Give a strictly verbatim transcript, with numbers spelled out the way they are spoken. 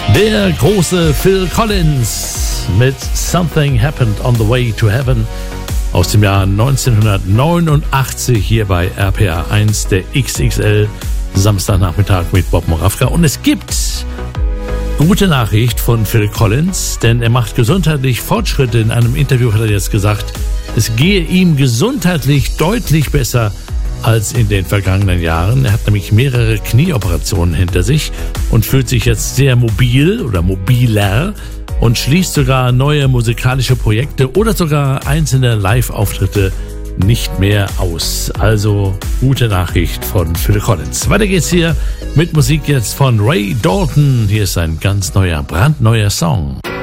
Der große Phil Collins mit Something Happened on the Way to Heaven aus dem Jahr neunzehnhundertneunundachtzig hier bei R P R eins, der X X L Samstagnachmittag mit Bob Moravka. Und es gibt gute Nachricht von Phil Collins, denn er macht gesundheitlich Fortschritte. In einem Interview hat er jetzt gesagt, es gehe ihm gesundheitlich deutlich besser als in den vergangenen Jahren. Er hat nämlich mehrere Knieoperationen hinter sich und fühlt sich jetzt sehr mobil oder mobiler und schließt sogar neue musikalische Projekte oder sogar einzelne Live-Auftritte nicht mehr aus. Also gute Nachricht von Phil Collins. Weiter geht's hier mit Musik jetzt von Ray Dalton. Hier ist ein ganz neuer, brandneuer Song.